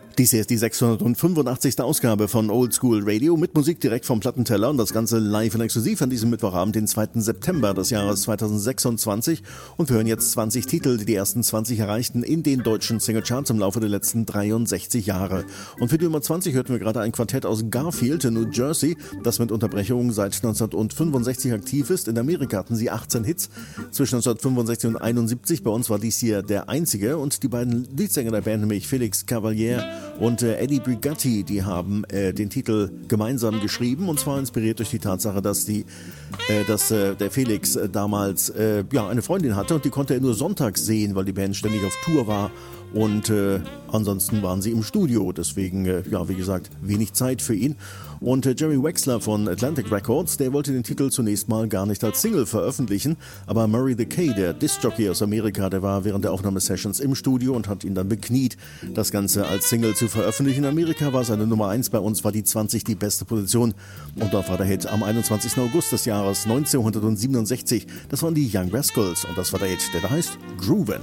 Dies hier ist die 685. Ausgabe von Old School Radio mit Musik direkt vom Plattenteller und das Ganze live und exklusiv an diesem Mittwochabend, den 2. September des Jahres 2026. Und wir hören jetzt 20 Titel, die die ersten 20 erreichten in den deutschen Singlecharts im Laufe der letzten 63 Jahre. Und für die Nummer 20 hörten wir gerade ein Quartett aus Garfield in New Jersey, das mit Unterbrechungen seit 1965 aktiv ist. In Amerika hatten sie 18 Hits zwischen 1965 und 71. Bei uns war dies hier der einzige und die beiden Leadsänger der Band, nämlich Felix Cavaliere und Eddie Brigatti, die haben den Titel gemeinsam geschrieben und zwar inspiriert durch die Tatsache, dass der Felix damals eine Freundin hatte und die konnte er nur sonntags sehen, weil die Band ständig auf Tour war und ansonsten waren sie im Studio, deswegen, wie gesagt, wenig Zeit für ihn. Und Jerry Wexler von Atlantic Records, der wollte den Titel zunächst mal gar nicht als Single veröffentlichen, aber Murray the K, der Disc-Jockey aus Amerika, der war während der Aufnahmesessions im Studio und hat ihn dann bekniet, das Ganze als Single zu veröffentlichen. In Amerika war seine Nummer 1, bei uns war die 20 die beste Position und dort war der Hit am 21. August des Jahres 1967. Das waren die Young Rascals und das war der Hit, der da heißt Groovin'.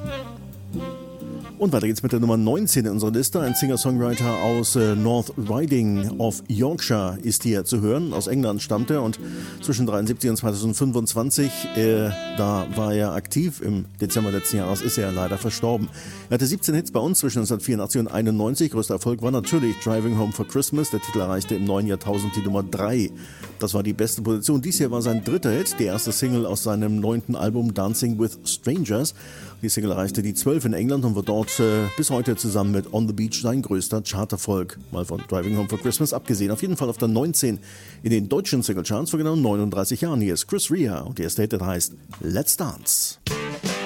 Und weiter geht's mit der Nummer 19 in unserer Liste. Ein Singer-Songwriter aus North Riding of Yorkshire ist hier zu hören. Aus England stammt er und zwischen 1973 und 2025, da war er aktiv. Im Dezember letzten Jahres ist er leider verstorben. Er hatte 17 Hits bei uns zwischen 1984 und 1991. Größter Erfolg war natürlich Driving Home for Christmas. Der Titel erreichte im neuen Jahrtausend die Nummer 3. Das war die beste Position. Dies hier war sein dritter Hit, die erste Single aus seinem 9. Album Dancing with Strangers. Die Single erreichte die 12 in England und wird dort bis heute zusammen mit On the Beach sein größter Charterfolg. Mal von Driving Home for Christmas abgesehen. Auf jeden Fall auf der 19 in den deutschen Singlecharts vor genau 39 Jahren. Hier ist Chris Rea und der erste Hit heißt Let's Dance.